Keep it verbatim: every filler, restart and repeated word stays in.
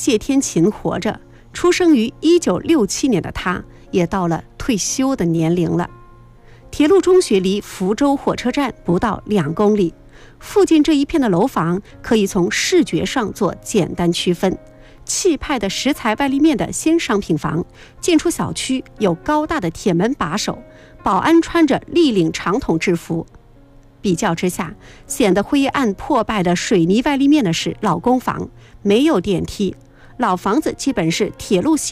谢天琴活着，出生于一九六七年的他，也到了退休的年龄了。铁路中学离福州火车站不到两公里，附近这一片的楼房可以从视觉上做简单区分。气派的石材外立面的新商品房，进出小区有高大的铁门把守，保安穿着立领长筒制服。比较之下，显得灰暗破败的水泥外立面的是老公房，没有电梯，老房子基本是铁路系